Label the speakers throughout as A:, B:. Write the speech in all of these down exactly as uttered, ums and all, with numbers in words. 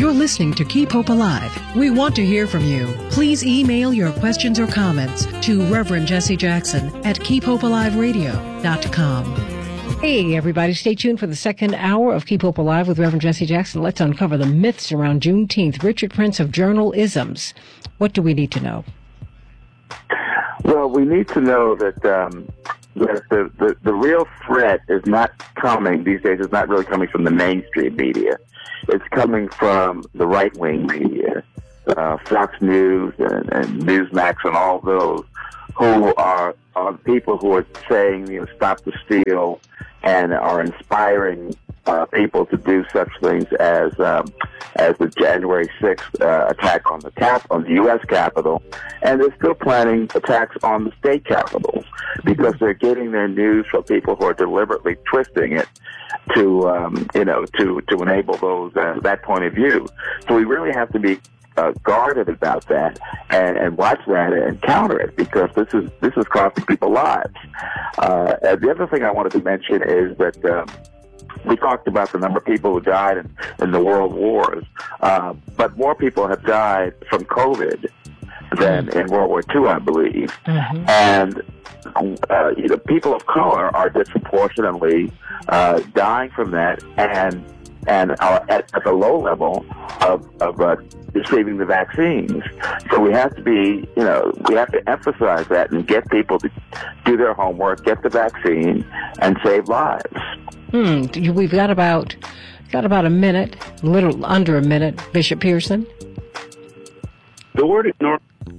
A: You're listening to Keep Hope Alive. We want to hear from you. Please email your questions or comments to Reverend Jesse Jackson at keep hope alive radio dot com. Hey, everybody. Stay tuned for the second hour of Keep Hope Alive with Reverend Jesse Jackson. Let's uncover the myths around Juneteenth. Richard Prince of Journalisms. What do we need to know?
B: Well, we need to know that, um, that the, the, the real threat is not coming, these days, it's not really coming from the mainstream media. It's coming from the right-wing media, uh, Fox News and, and Newsmax and all those who are, are people who are saying, you know, stop the steal and are inspiring uh, people to do such things as um, as the January sixth uh, attack on the cap on the U S Capitol, and they're still planning attacks on the state capitals because they're getting their news from people who are deliberately twisting it to um, you know to to enable those uh, that point of view. So we really have to be Uh, guarded about that and, and watch that and counter it because this is this is costing people lives. Uh, and the other thing I wanted to mention is that uh, we talked about the number of people who died in, in the world wars, uh, but more people have died from COVID than in World War Two, I believe. Mm-hmm. And uh, you know, people of color are disproportionately uh, dying from that, and and are at, at the low level of, of uh, receiving the vaccines. So we have to be, you know, we have to emphasize that and get people to do their homework, get the vaccine, and save lives.
A: Hmm. We've got about got about a minute, a little under a minute. Bishop Pearson.
C: The word ignore.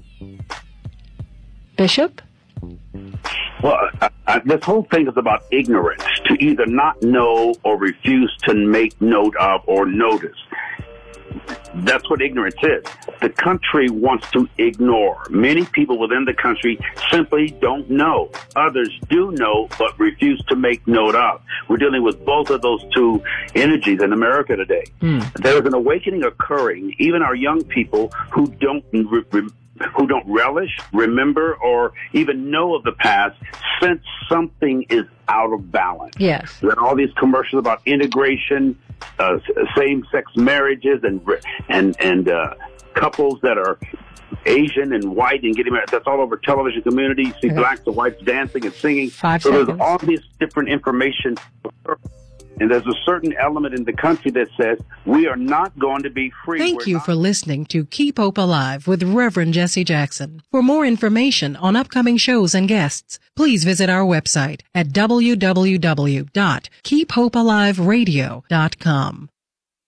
A: Bishop?
C: Well, I, I, this whole thing is about ignorance, to either not know or refuse to make note of or notice. That's what ignorance is. The country wants to ignore. Many people within the country simply don't know. Others do know, but refuse to make note of. We're dealing with both of those two energies in America today. Mm. There is an awakening occurring. Even our young people who don't re- re- who don't relish, remember, or even know of the past, sense something is out of balance.
A: Yes.
C: Then all these commercials about integration, uh, same-sex marriages, and and and uh, couples that are Asian and white and getting married. That's all over television community. You see okay. blacks and whites dancing and singing.
A: Five
C: so
A: seconds.
C: There's all this different information. And there's a certain element in the country that says we are not going to be free.
A: Thank
C: We're
A: you
C: not-
A: for listening to Keep Hope Alive with Reverend Jesse Jackson. For more information on upcoming shows and guests, please visit our website at w w w dot keep hope alive radio dot com.